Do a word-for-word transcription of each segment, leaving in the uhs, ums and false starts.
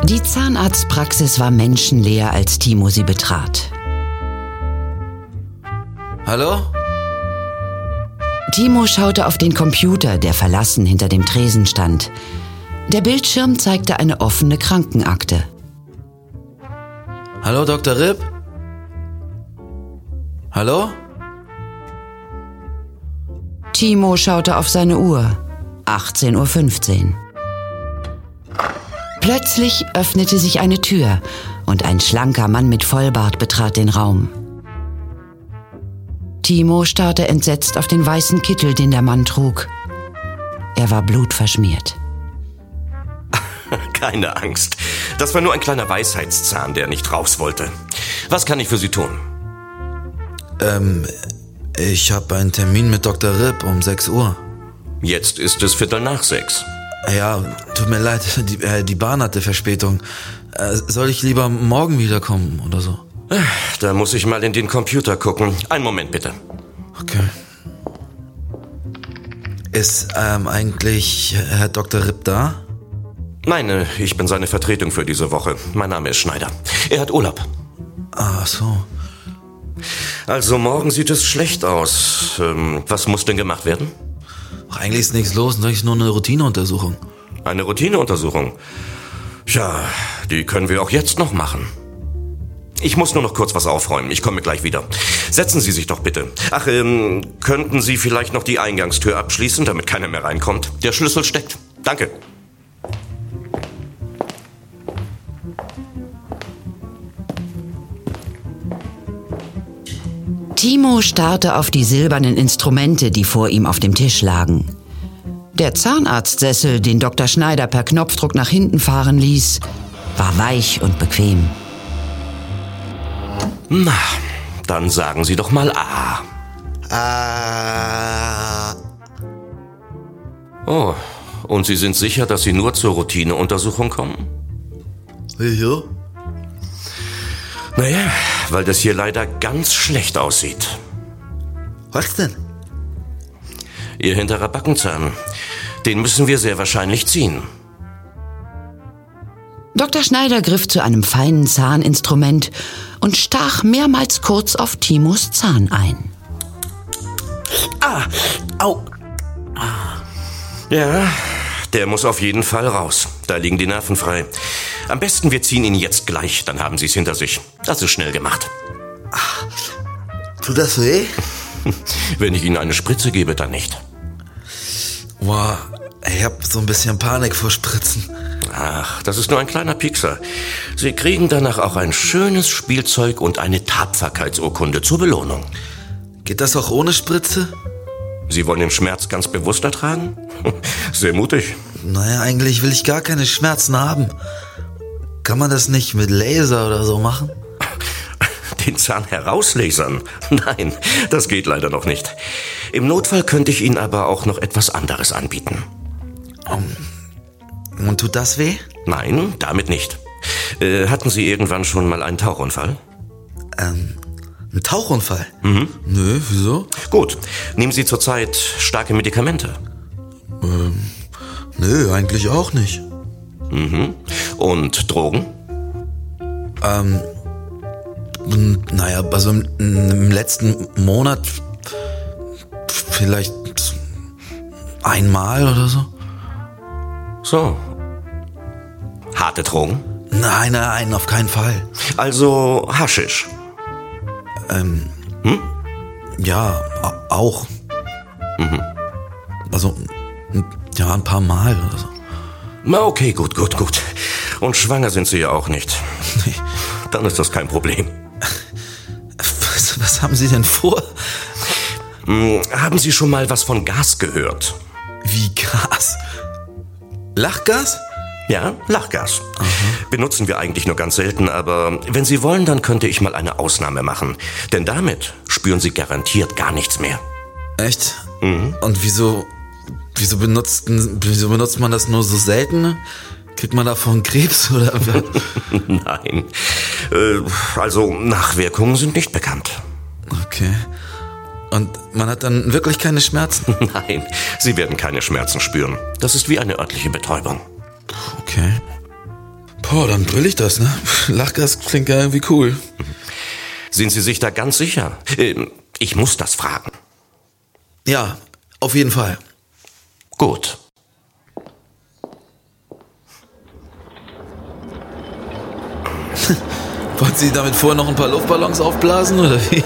Die Zahnarztpraxis war menschenleer, als Timo sie betrat. Hallo? Timo schaute auf den Computer, der verlassen hinter dem Tresen stand. Der Bildschirm zeigte eine offene Krankenakte. Hallo, Doktor Ripp? Hallo? Timo schaute auf seine Uhr. achtzehn Uhr fünfzehn. Plötzlich öffnete sich eine Tür und ein schlanker Mann mit Vollbart betrat den Raum. Timo starrte entsetzt auf den weißen Kittel, den der Mann trug. Er war blutverschmiert. Keine Angst. Das war nur ein kleiner Weisheitszahn, der nicht raus wollte. Was kann ich für Sie tun? Ähm, ich habe einen Termin mit Doktor Ripp um sechs Uhr. Jetzt ist es Viertel nach sechs. Ja, tut mir leid, die, äh, die Bahn hatte Verspätung. Äh, soll ich lieber morgen wiederkommen oder so? Da muss ich mal in den Computer gucken. Einen Moment bitte. Okay. Ist ähm, eigentlich Herr Doktor Ripp da? Nein, ich bin seine Vertretung für diese Woche. Mein Name ist Schneider. Er hat Urlaub. Ach so. Also morgen sieht es schlecht aus. Ähm, was muss denn gemacht werden? Ach, eigentlich ist nichts los, eigentlich nur eine Routineuntersuchung. Eine Routineuntersuchung? Tja, die können wir auch jetzt noch machen. Ich muss nur noch kurz was aufräumen. Ich komme gleich wieder. Setzen Sie sich doch bitte. Ach, ähm, könnten Sie vielleicht noch die Eingangstür abschließen, damit keiner mehr reinkommt? Der Schlüssel steckt. Danke. Timo starrte auf die silbernen Instrumente, die vor ihm auf dem Tisch lagen. Der Zahnarztsessel, den Doktor Schneider per Knopfdruck nach hinten fahren ließ, war weich und bequem. Na, dann sagen Sie doch mal A. Ah. Oh, und Sie sind sicher, dass Sie nur zur Routineuntersuchung kommen? Ja. Naja, weil das hier leider ganz schlecht aussieht. Was denn? Ihr hinterer Backenzahn. Den müssen wir sehr wahrscheinlich ziehen. Doktor Schneider griff zu einem feinen Zahninstrument und stach mehrmals kurz auf Timos Zahn ein. Ah, au. Ja, der muss auf jeden Fall raus. Da liegen die Nerven frei. Am besten, wir ziehen ihn jetzt gleich, dann haben Sie es hinter sich. Das ist schnell gemacht. Ach, tut das weh? Wenn ich Ihnen eine Spritze gebe, dann nicht. Boah, ich hab so ein bisschen Panik vor Spritzen. Ach, das ist nur ein kleiner Piekser. Sie kriegen danach auch ein schönes Spielzeug und eine Tapferkeitsurkunde zur Belohnung. Geht das auch ohne Spritze? Sie wollen den Schmerz ganz bewusst ertragen? Sehr mutig. Naja, eigentlich will ich gar keine Schmerzen haben. Kann man das nicht mit Laser oder so machen? Den Zahn herauslasern? Nein, das geht leider noch nicht. Im Notfall könnte ich Ihnen aber auch noch etwas anderes anbieten. Und tut das weh? Nein, damit nicht. Äh, hatten Sie irgendwann schon mal einen Tauchunfall? Ähm, ein Tauchunfall? Mhm. Nö, wieso? Gut. Nehmen Sie zurzeit starke Medikamente? Ähm, nö, eigentlich auch nicht. Mhm. Und Drogen? Ähm, naja, also im, im letzten Monat vielleicht einmal oder so. So. Harte Drogen? Nein, nein, auf keinen Fall. Also Haschisch? Ähm, hm? Ja, a- auch. Mhm. Also, ja, ein paar Mal oder so. Na okay, gut, gut, gut. Und schwanger sind Sie ja auch nicht. Nee. Dann ist das kein Problem. Was, was haben Sie denn vor? Hm, haben Sie schon mal was von Gas gehört? Wie Gas? Lachgas? Ja, Lachgas. Aha. Benutzen wir eigentlich nur ganz selten, aber wenn Sie wollen, dann könnte ich mal eine Ausnahme machen. Denn damit spüren Sie garantiert gar nichts mehr. Echt? Mhm. Und wieso, wieso benutzt, wieso benutzt man das nur so selten? Kriegt man davon Krebs oder? Nein. Äh, also Nachwirkungen sind nicht bekannt. Okay. Und man hat dann wirklich keine Schmerzen? Nein, Sie werden keine Schmerzen spüren. Das ist wie eine örtliche Betäubung. Okay. Boah, dann brüll ich das, ne? Lachgas klingt ja irgendwie cool. Sind Sie sich da ganz sicher? Ich muss das fragen. Ja, auf jeden Fall. Gut. Wollen Sie damit vorher noch ein paar Luftballons aufblasen, oder wie?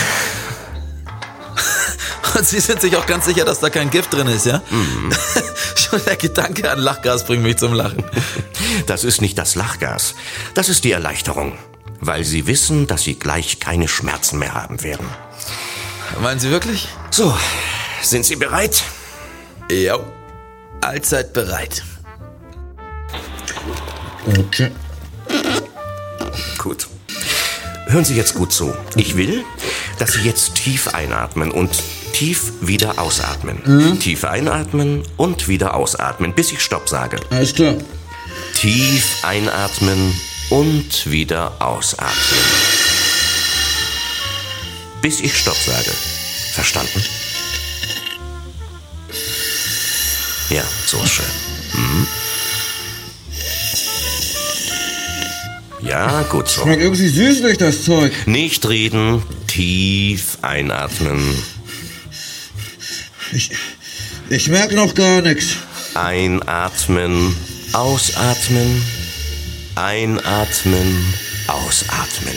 Und Sie sind sich auch ganz sicher, dass da kein Gift drin ist, ja? Mhm. Schon der Gedanke an Lachgas bringt mich zum Lachen. Das ist nicht das Lachgas. Das ist die Erleichterung. Weil Sie wissen, dass Sie gleich keine Schmerzen mehr haben werden. Meinen Sie wirklich? So, sind Sie bereit? Ja, allzeit bereit. Okay. Gut. Hören Sie jetzt gut zu. Ich will, dass Sie jetzt tief einatmen und tief wieder ausatmen. Mhm. Tief einatmen und wieder ausatmen, bis ich Stopp sage. Alles klar. Tief einatmen und wieder ausatmen. Bis ich Stopp sage. Verstanden? Ja, so ist schön. Mhm. Ja, gut so. Schmeckt irgendwie süßlich, das Zeug. Nicht reden, tief einatmen. Ich, ich merke noch gar nichts. Einatmen, ausatmen, einatmen, ausatmen.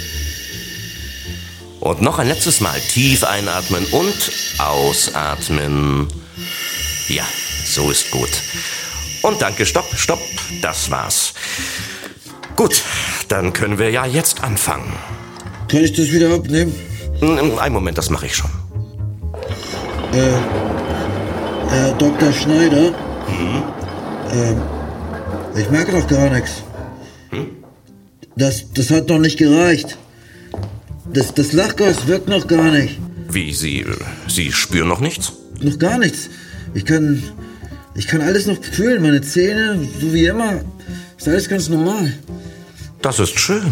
Und noch ein letztes Mal tief einatmen und ausatmen. Ja, so ist gut. Und danke, stopp, stopp, das war's. Gut, dann können wir ja jetzt anfangen. Kann ich das wieder abnehmen? Einen Moment, das mache ich schon. Äh, Herr Doktor Schneider? Hm? Ähm, ich merke doch gar nichts. Hm? Das, das hat noch nicht gereicht. Das, das Lachgas wirkt noch gar nicht. Wie, Sie, Sie spüren noch nichts? Noch gar nichts. Ich kann, ich kann alles noch fühlen, meine Zähne, so wie immer. Ist alles ganz normal. Das ist schön.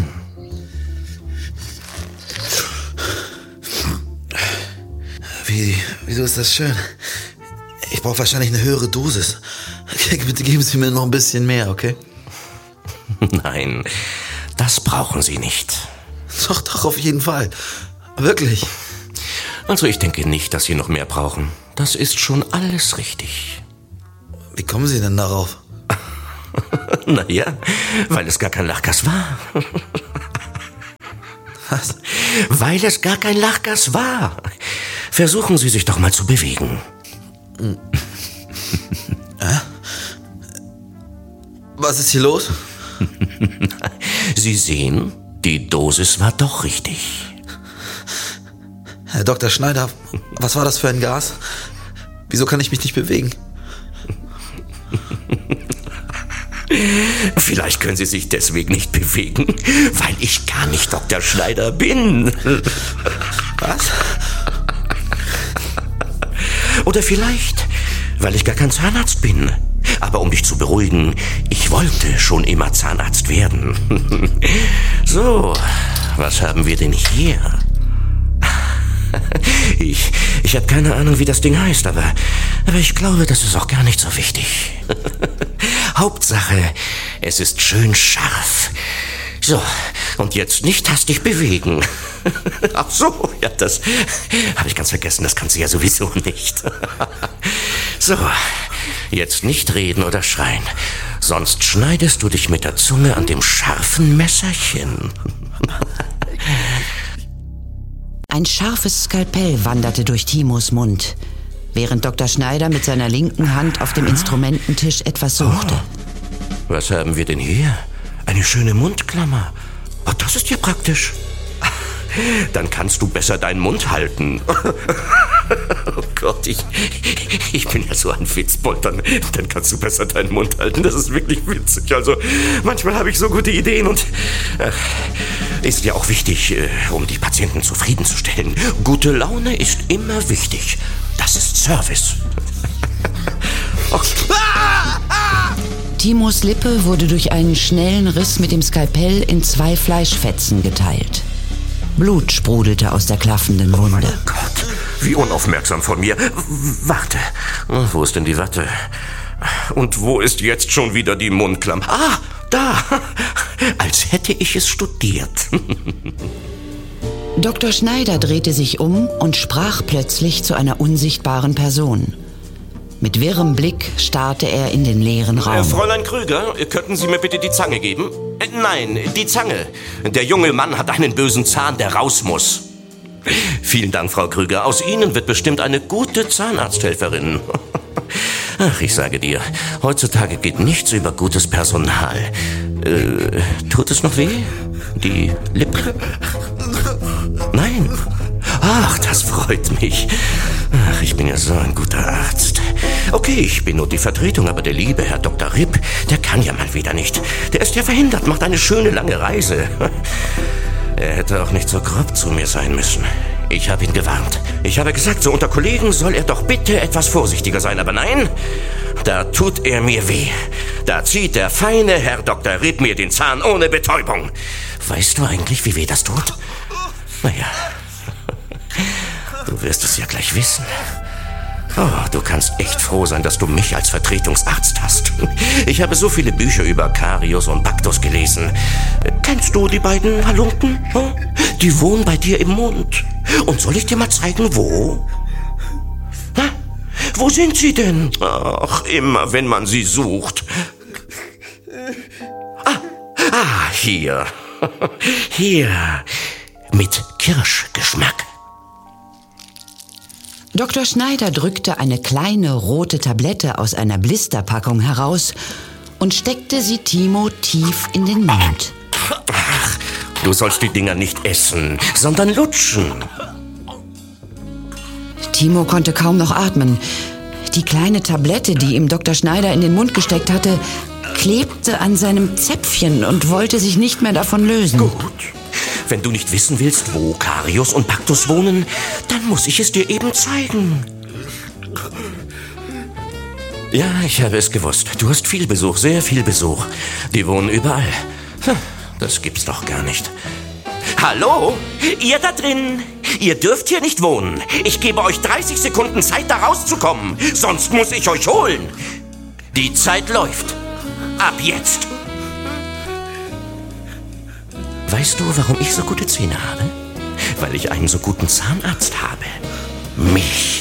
Wie, wieso ist das schön? Ich brauche wahrscheinlich eine höhere Dosis. Bitte geben Sie mir noch ein bisschen mehr, okay? Nein, das brauchen Sie nicht. Doch, doch, auf jeden Fall. Wirklich. Also ich denke nicht, dass Sie noch mehr brauchen. Das ist schon alles richtig. Wie kommen Sie denn darauf? Naja, weil es gar kein Lachgas war. Was? Weil es gar kein Lachgas war. Versuchen Sie sich doch mal zu bewegen. Äh? Was ist hier los? Sie sehen, die Dosis war doch richtig. Herr Doktor Schneider, was war das für ein Gas? Wieso kann ich mich nicht bewegen? Vielleicht können Sie sich deswegen nicht bewegen, weil ich gar nicht Doktor Schneider bin. Was? Oder vielleicht, weil ich gar kein Zahnarzt bin. Aber um dich zu beruhigen, ich wollte schon immer Zahnarzt werden. So, was haben wir denn hier? Ich, ich habe keine Ahnung, wie das Ding heißt, aber, aber ich glaube, das ist auch gar nicht so wichtig. Hauptsache, es ist schön scharf. So, und jetzt nicht hastig bewegen. Ach so, ja, das habe ich ganz vergessen, das kannst du ja sowieso nicht. So, jetzt nicht reden oder schreien, sonst schneidest du dich mit der Zunge an dem scharfen Messerchen. Ein scharfes Skalpell wanderte durch Timos Mund, während Doktor Schneider mit seiner linken Hand auf dem Instrumententisch etwas suchte. Oh, was haben wir denn hier? Eine schöne Mundklammer. Oh, das ist ja praktisch. Dann kannst du besser deinen Mund halten. Oh Gott, ich, ich bin ja so ein Witzbold. Dann, dann kannst du besser deinen Mund halten. Das ist wirklich witzig. Also manchmal habe ich so gute Ideen und äh, ist ja auch wichtig, äh, um die Patienten zufriedenzustellen. Gute Laune ist immer wichtig. Das ist Service. Okay. Timos Lippe wurde durch einen schnellen Riss mit dem Skalpell in zwei Fleischfetzen geteilt. Blut sprudelte aus der klaffenden Wunde. Oh Gott, wie unaufmerksam von mir. Warte, wo ist denn die Watte? Und wo ist jetzt schon wieder die Mundklammer? Ah, Da, als hätte ich es studiert. Doktor Schneider drehte sich um und sprach plötzlich zu einer unsichtbaren Person. Mit wirrem Blick starrte er in den leeren Raum. Äh, Fräulein Krüger, könnten Sie mir bitte die Zange geben? Äh, nein, die Zange. Der junge Mann hat einen bösen Zahn, der raus muss. Vielen Dank, Frau Krüger. Aus Ihnen wird bestimmt eine gute Zahnarzthelferin. Ach, ich sage dir, heutzutage geht nichts über gutes Personal. Äh, tut es noch weh? Die Lippe? Nein. Ach, das freut mich. Ach, ich bin ja so ein guter Arzt. Okay, ich bin nur die Vertretung, aber der liebe Herr Doktor Ripp, der kann ja mal wieder nicht. Der ist ja verhindert, macht eine schöne lange Reise. Er hätte auch nicht so grob zu mir sein müssen. Ich habe ihn gewarnt. Ich habe gesagt, so unter Kollegen soll er doch bitte etwas vorsichtiger sein. Aber nein, da tut er mir weh. Da zieht der feine Herr Doktor Ripp mir den Zahn ohne Betäubung. Weißt du eigentlich, wie weh das tut? Naja, du wirst es ja gleich wissen. Oh, du kannst echt froh sein, dass du mich als Vertretungsarzt hast. Ich habe so viele Bücher über Karius und Baktus gelesen. Kennst du die beiden Halunken? Die wohnen bei dir im Mund. Und soll ich dir mal zeigen, wo? Na, wo sind sie denn? Ach, immer wenn man sie sucht. Ah, ah, hier. Hier. Mit Kirschgeschmack. Doktor Schneider drückte eine kleine rote Tablette aus einer Blisterpackung heraus und steckte sie Timo tief in den Mund. Ach, du sollst die Dinger nicht essen, sondern lutschen. Timo konnte kaum noch atmen. Die kleine Tablette, die ihm Doktor Schneider in den Mund gesteckt hatte, klebte an seinem Zäpfchen und wollte sich nicht mehr davon lösen. Gut. Wenn du nicht wissen willst, wo Karius und Baktus wohnen, dann muss ich es dir eben zeigen. Ja, ich habe es gewusst. Du hast viel Besuch, sehr viel Besuch. Die wohnen überall. Das gibt's doch gar nicht. Hallo? Ihr da drin? Ihr dürft hier nicht wohnen. Ich gebe euch dreißig Sekunden Zeit, da rauszukommen. Sonst muss ich euch holen. Die Zeit läuft. Ab jetzt. Weißt du, warum ich so gute Zähne habe? Weil ich einen so guten Zahnarzt habe. Mich.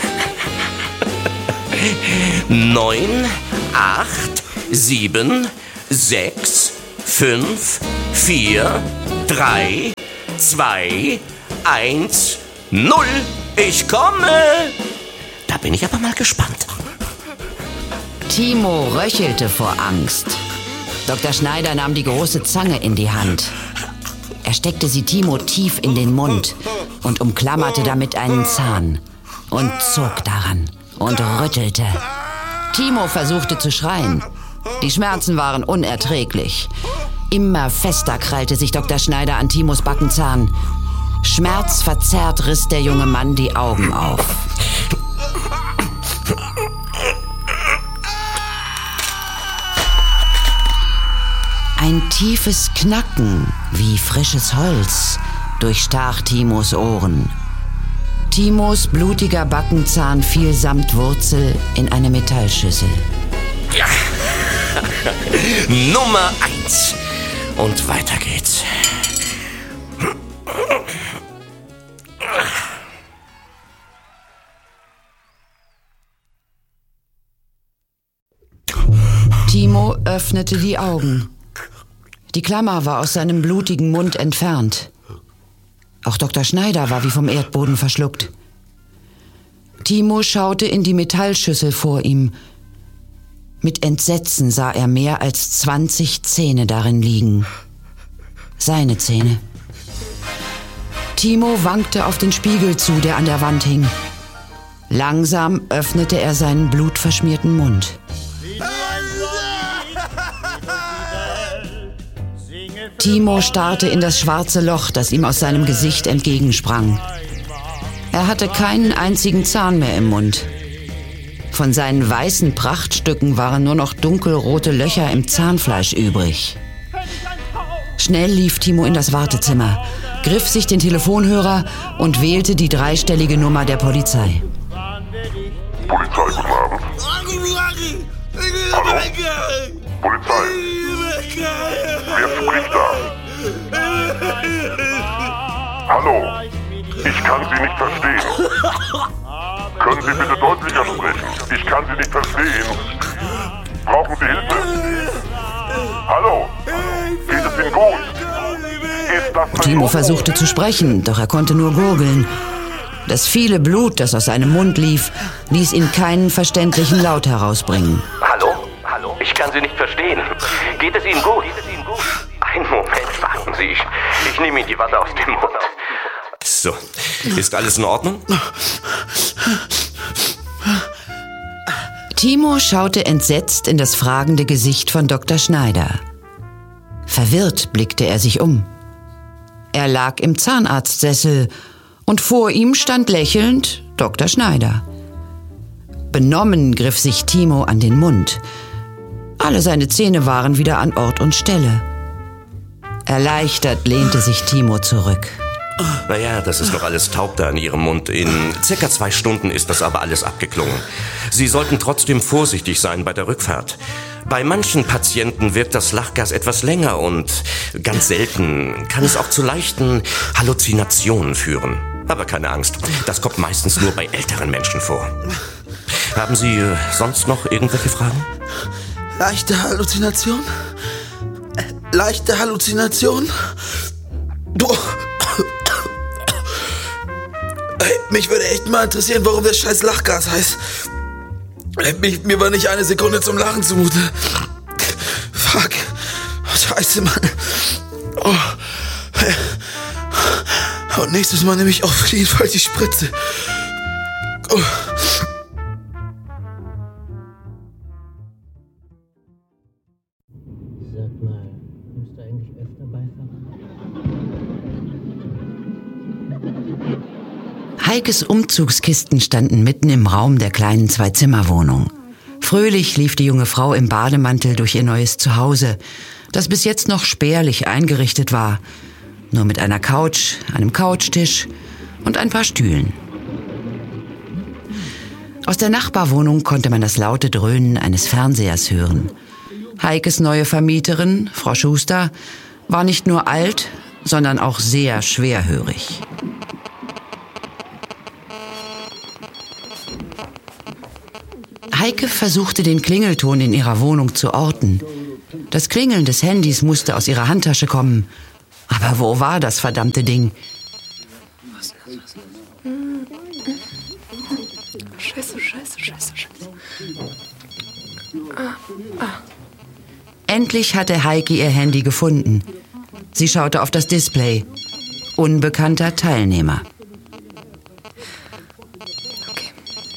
Neun, acht, sieben, sechs, fünf, vier, drei, zwei, eins, null. Ich komme. Da bin ich aber mal gespannt. Timo röchelte vor Angst. Doktor Schneider nahm die große Zange in die Hand. Er steckte sie Timo tief in den Mund und umklammerte damit einen Zahn und zog daran und rüttelte. Timo versuchte zu schreien. Die Schmerzen waren unerträglich. Immer fester krallte sich Doktor Schneider an Timos Backenzahn. Schmerzverzerrt riss der junge Mann die Augen auf. Ein tiefes Knacken, wie frisches Holz, durchstach Timos Ohren. Timos blutiger Backenzahn fiel samt Wurzel in eine Metallschüssel. Ja. Nummer eins. Und weiter geht's. Timo öffnete die Augen. Die Klammer war aus seinem blutigen Mund entfernt. Auch Doktor Schneider war wie vom Erdboden verschluckt. Timo schaute in die Metallschüssel vor ihm. Mit Entsetzen sah er mehr als zwanzig Zähne darin liegen. Seine Zähne. Timo wankte auf den Spiegel zu, der an der Wand hing. Langsam öffnete er seinen blutverschmierten Mund. Timo starrte in das schwarze Loch, das ihm aus seinem Gesicht entgegensprang. Er hatte keinen einzigen Zahn mehr im Mund. Von seinen weißen Prachtstücken waren nur noch dunkelrote Löcher im Zahnfleisch übrig. Schnell lief Timo in das Wartezimmer, griff sich den Telefonhörer und wählte die dreistellige Nummer der Polizei. Polizei, guten Abend. Hallo? Polizei. Hallo, ich kann Sie nicht verstehen. Können Sie bitte deutlicher sprechen? Ich kann Sie nicht verstehen. Brauchen Sie Hilfe? Hallo, geht es Ihnen gut? Ist das Timo versuchte zu sprechen, doch er konnte nur gurgeln. Das viele Blut, das aus seinem Mund lief, ließ ihn keinen verständlichen Laut herausbringen. Hallo? Hallo? Ich kann Sie nicht verstehen. Geht es Ihnen gut? Einen Moment, warten Sie. Ich, ich nehme Ihnen die Watte aus dem Mund. So, ist alles in Ordnung? Timo schaute entsetzt in das fragende Gesicht von Doktor Schneider. Verwirrt blickte er sich um. Er lag im Zahnarztsessel und vor ihm stand lächelnd Doktor Schneider. Benommen griff sich Timo an den Mund. Alle seine Zähne waren wieder an Ort und Stelle. Erleichtert lehnte sich Timo zurück. Naja, das ist noch alles taub da in Ihrem Mund. In circa zwei Stunden ist das aber alles abgeklungen. Sie sollten trotzdem vorsichtig sein bei der Rückfahrt. Bei manchen Patienten wirkt das Lachgas etwas länger und ganz selten kann es auch zu leichten Halluzinationen führen. Aber keine Angst, das kommt meistens nur bei älteren Menschen vor. Haben Sie äh, sonst noch irgendwelche Fragen? Leichte Halluzination? Leichte Halluzination? Boah. Ey, mich würde echt mal interessieren, warum das scheiß Lachgas heißt. Ey, mich, mir war nicht eine Sekunde zum Lachen zumute. Fuck. Scheiße, Mann. Oh. Und nächstes Mal nehme ich auf jeden Fall die Spritze. Oh. Sag mal, musst du eigentlich öfter Beifahrer? Heikes Umzugskisten standen mitten im Raum der kleinen Zwei-Zimmer-Wohnung. Fröhlich lief die junge Frau im Bademantel durch ihr neues Zuhause, das bis jetzt noch spärlich eingerichtet war. Nur mit einer Couch, einem Couchtisch und ein paar Stühlen. Aus der Nachbarwohnung konnte man das laute Dröhnen eines Fernsehers hören. Heikes neue Vermieterin, Frau Schuster, war nicht nur alt, sondern auch sehr schwerhörig. Heike versuchte den Klingelton in ihrer Wohnung zu orten. Das Klingeln des Handys musste aus ihrer Handtasche kommen. Aber wo war das verdammte Ding? Scheiße, scheiße, scheiße, scheiße. Ah, ah. Endlich hatte Heike ihr Handy gefunden. Sie schaute auf das Display. Unbekannter Teilnehmer. Okay.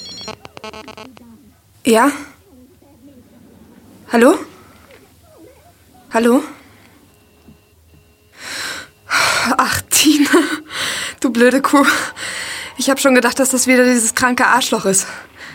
Ja? Hallo? Hallo? Ach, Tina, du blöde Kuh. Ich habe schon gedacht, dass das wieder dieses kranke Arschloch ist.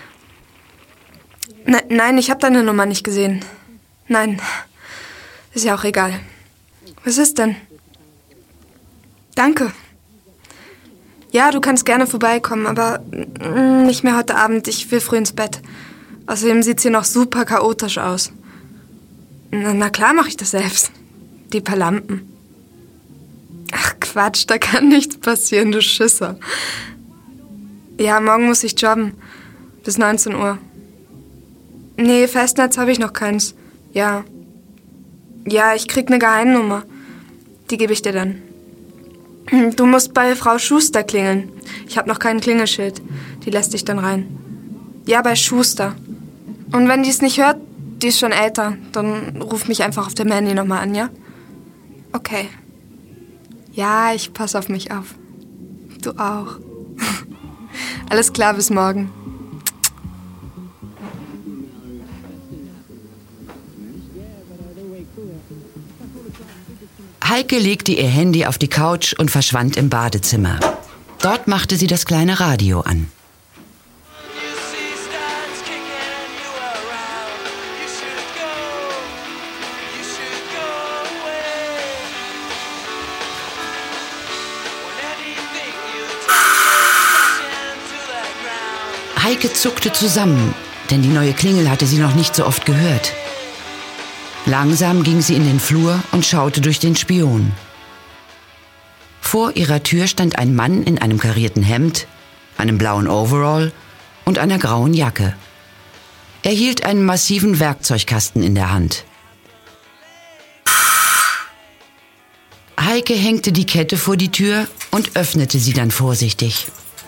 Ne- nein, ich habe deine Nummer nicht gesehen. Nein, ist ja auch egal. Was ist denn? Danke. Ja, du kannst gerne vorbeikommen, aber nicht mehr heute Abend. Ich will früh ins Bett. Außerdem sieht's hier noch super chaotisch aus. Na, na klar mache ich das selbst. Die paar Lampen. Ach Quatsch, da kann nichts passieren, du Schisser. Ja, morgen muss ich jobben. Bis neunzehn Uhr. Nee, Festnetz habe ich noch keins. Ja. Ja, ich krieg eine Geheimnummer. Die gebe ich dir dann. Du musst bei Frau Schuster klingeln. Ich habe noch kein Klingelschild. Die lässt dich dann rein. Ja, bei Schuster. Und wenn die es nicht hört, die ist schon älter, dann ruf mich einfach auf dem Handy nochmal an, ja? Okay. Ja, ich pass auf mich auf. Du auch. Alles klar, bis morgen. Heike legte ihr Handy auf die Couch und verschwand im Badezimmer. Dort machte sie das kleine Radio an. Heike zuckte zusammen, denn die neue Klingel hatte sie noch nicht so oft gehört. Langsam ging sie in den Flur und schaute durch den Spion. Vor ihrer Tür stand ein Mann in einem karierten Hemd, einem blauen Overall und einer grauen Jacke. Er hielt einen massiven Werkzeugkasten in der Hand. Heike hängte die Kette vor die Tür und öffnete sie dann vorsichtig.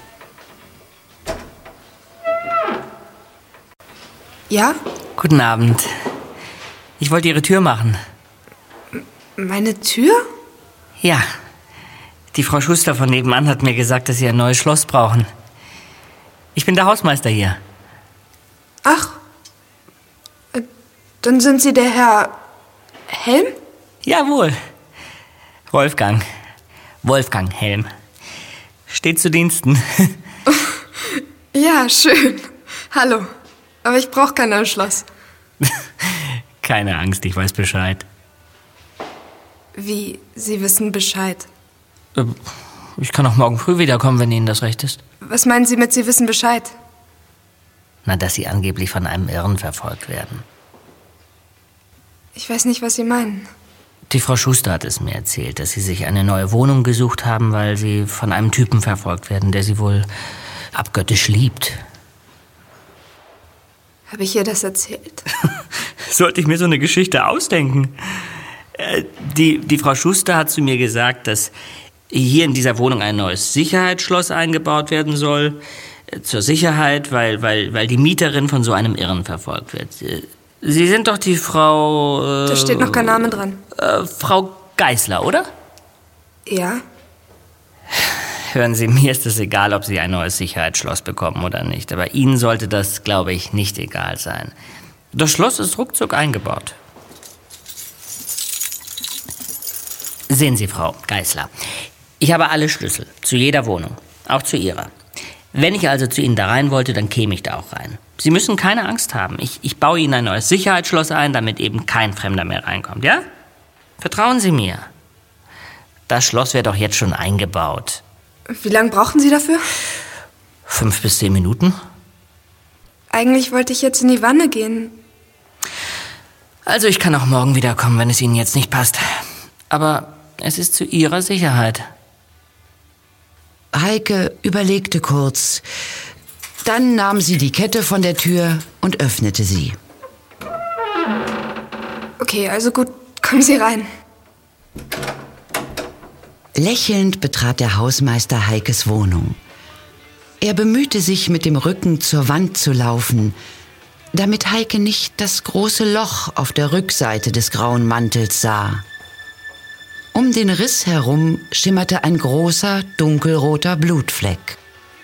Ja? Guten Abend. Ich wollte Ihre Tür machen. Meine Tür? Ja. Die Frau Schuster von nebenan hat mir gesagt, dass Sie ein neues Schloss brauchen. Ich bin der Hausmeister hier. Ach, äh, dann sind Sie der Herr Helm? Jawohl. Wolfgang. Wolfgang Helm. Steht zu Diensten. Ja, schön. Hallo. Aber ich brauche kein neues Schloss. Keine Angst, ich weiß Bescheid. Wie, Sie wissen Bescheid? Ich kann auch morgen früh wiederkommen, wenn Ihnen das recht ist. Was meinen Sie mit Sie wissen Bescheid? Na, dass Sie angeblich von einem Irren verfolgt werden. Ich weiß nicht, was Sie meinen. Die Frau Schuster hat es mir erzählt, dass Sie sich eine neue Wohnung gesucht haben, weil Sie von einem Typen verfolgt werden, der Sie wohl abgöttisch liebt. Habe ich ihr das erzählt? Sollte ich mir so eine Geschichte ausdenken? Äh, die, die Frau Schuster hat zu mir gesagt, dass hier in dieser Wohnung ein neues Sicherheitsschloss eingebaut werden soll. Äh, zur Sicherheit, weil, weil, weil die Mieterin von so einem Irren verfolgt wird. Äh, Sie sind doch die Frau... Äh, Da steht noch kein Name dran. Äh, Frau Geißler, oder? Ja. Hören Sie, mir ist es egal, ob Sie ein neues Sicherheitsschloss bekommen oder nicht. Aber Ihnen sollte das, glaube ich, nicht egal sein. Das Schloss ist ruckzuck eingebaut. Sehen Sie, Frau Geißler, ich habe alle Schlüssel zu jeder Wohnung, auch zu Ihrer. Wenn ich also zu Ihnen da rein wollte, dann käme ich da auch rein. Sie müssen keine Angst haben. Ich, ich baue Ihnen ein neues Sicherheitsschloss ein, damit eben kein Fremder mehr reinkommt, ja? Vertrauen Sie mir. Das Schloss wird doch jetzt schon eingebaut. Wie lange brauchen Sie dafür? Fünf bis zehn Minuten. Eigentlich wollte ich jetzt in die Wanne gehen. Also ich kann auch morgen wiederkommen, wenn es Ihnen jetzt nicht passt. Aber es ist zu Ihrer Sicherheit. Heike überlegte kurz. Dann nahm sie die Kette von der Tür und öffnete sie. Okay, also gut, kommen Sie rein. Lächelnd betrat der Hausmeister Heikes Wohnung. Er bemühte sich, mit dem Rücken zur Wand zu laufen, damit Heike nicht das große Loch auf der Rückseite des grauen Mantels sah. Um den Riss herum schimmerte ein großer, dunkelroter Blutfleck.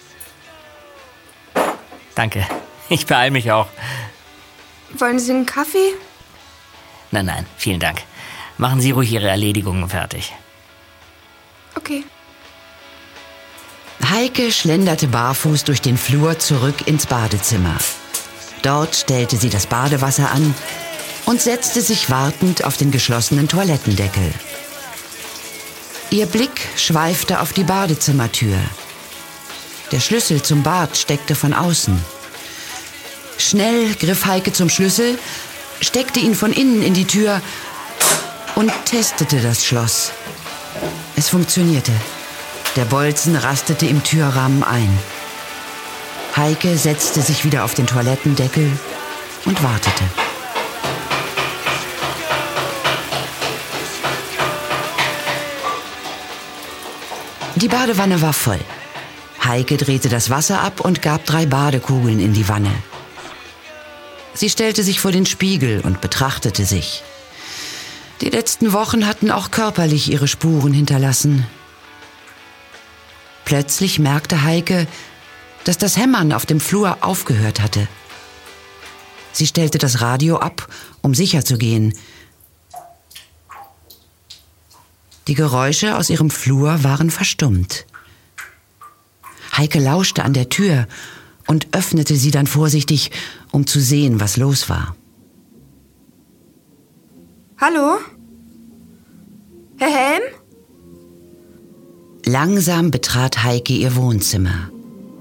Danke, ich beeile mich auch. Wollen Sie einen Kaffee? Nein, nein, vielen Dank. Machen Sie ruhig Ihre Erledigungen fertig. Okay. Heike schlenderte barfuß durch den Flur zurück ins Badezimmer. Dort stellte sie das Badewasser an und setzte sich wartend auf den geschlossenen Toilettendeckel. Ihr Blick schweifte auf die Badezimmertür. Der Schlüssel zum Bad steckte von außen. Schnell griff Heike zum Schlüssel, steckte ihn von innen in die Tür und testete das Schloss. Es funktionierte. Der Bolzen rastete im Türrahmen ein. Heike setzte sich wieder auf den Toilettendeckel und wartete. Die Badewanne war voll. Heike drehte das Wasser ab und gab drei Badekugeln in die Wanne. Sie stellte sich vor den Spiegel und betrachtete sich. Die letzten Wochen hatten auch körperlich ihre Spuren hinterlassen. Plötzlich merkte Heike, dass das Hämmern auf dem Flur aufgehört hatte. Sie stellte das Radio ab, um sicher zu gehen. Die Geräusche aus ihrem Flur waren verstummt. Heike lauschte an der Tür und öffnete sie dann vorsichtig, um zu sehen, was los war. Hallo? Herr Helm? Langsam betrat Heike ihr Wohnzimmer.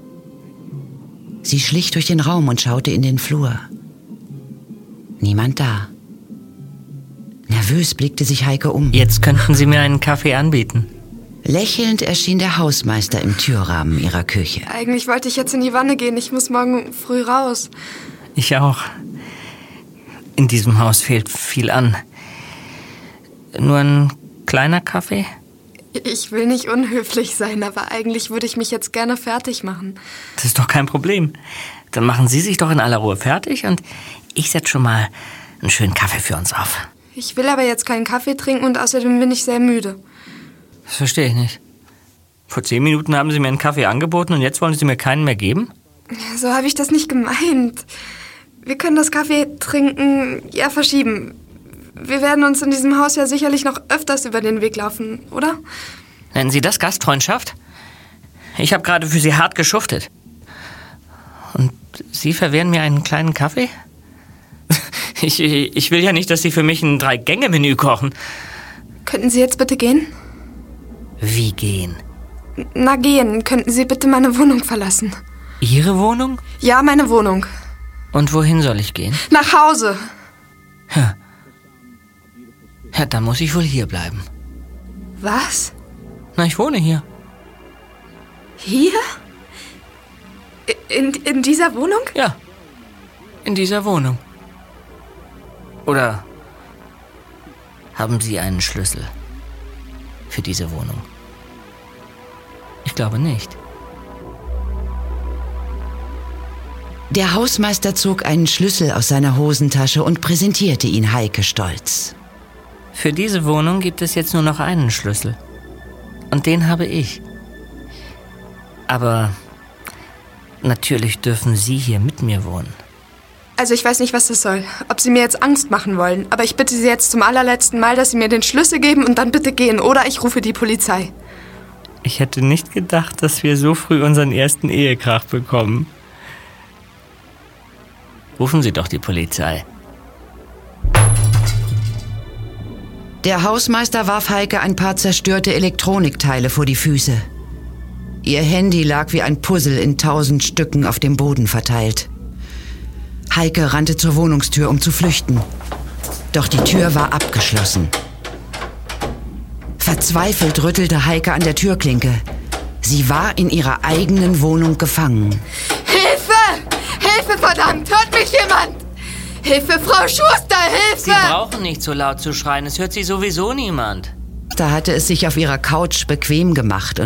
Sie schlich durch den Raum und schaute in den Flur. Niemand da. Nervös blickte sich Heike um. Jetzt könnten Sie mir einen Kaffee anbieten. Lächelnd erschien der Hausmeister im Türrahmen ihrer Küche. Eigentlich wollte ich jetzt in die Wanne gehen. Ich muss morgen früh raus. Ich auch. In diesem Haus fehlt viel an. Nur ein kleiner Kaffee? Ich will nicht unhöflich sein, aber eigentlich würde ich mich jetzt gerne fertig machen. Das ist doch kein Problem. Dann machen Sie sich doch in aller Ruhe fertig und ich setze schon mal einen schönen Kaffee für uns auf. Ich will aber jetzt keinen Kaffee trinken und außerdem bin ich sehr müde. Das verstehe ich nicht. Vor zehn Minuten haben Sie mir einen Kaffee angeboten und jetzt wollen Sie mir keinen mehr geben? So habe ich das nicht gemeint. Wir können das Kaffee trinken, ja, verschieben. Wir werden uns in diesem Haus ja sicherlich noch öfters über den Weg laufen, oder? Nennen Sie das Gastfreundschaft? Ich habe gerade für Sie hart geschuftet. Und Sie verwehren mir einen kleinen Kaffee? Ich, ich will ja nicht, dass Sie für mich ein Drei-Gänge-Menü kochen. Könnten Sie jetzt bitte gehen? Wie gehen? Na, gehen. Könnten Sie bitte meine Wohnung verlassen? Ihre Wohnung? Ja, meine Wohnung. Und wohin soll ich gehen? Nach Hause. Ja. Ja, dann muss ich wohl hier bleiben. Was? Na, ich wohne hier. Hier? In, in dieser Wohnung? Ja, in dieser Wohnung. Oder haben Sie einen Schlüssel für diese Wohnung? Ich glaube nicht. Der Hausmeister zog einen Schlüssel aus seiner Hosentasche und präsentierte ihn Heike stolz. Für diese Wohnung gibt es jetzt nur noch einen Schlüssel. Und den habe ich. Aber natürlich dürfen Sie hier mit mir wohnen. Also ich weiß nicht, was das soll. Ob Sie mir jetzt Angst machen wollen. Aber ich bitte Sie jetzt zum allerletzten Mal, dass Sie mir den Schlüssel geben und dann bitte gehen. Oder ich rufe die Polizei. Ich hätte nicht gedacht, dass wir so früh unseren ersten Ehekrach bekommen. Rufen Sie doch die Polizei. Der Hausmeister warf Heike ein paar zerstörte Elektronikteile vor die Füße. Ihr Handy lag wie ein Puzzle in tausend Stücken auf dem Boden verteilt. Heike rannte zur Wohnungstür, um zu flüchten. Doch die Tür war abgeschlossen. Verzweifelt rüttelte Heike an der Türklinke. Sie war in ihrer eigenen Wohnung gefangen. Hilfe! Hilfe, verdammt! Hört mich jemand! Hilfe, Frau Schuster, Hilfe! Sie brauchen nicht so laut zu schreien, es hört Sie sowieso niemand. Da hatte es sich auf ihrer Couch bequem gemacht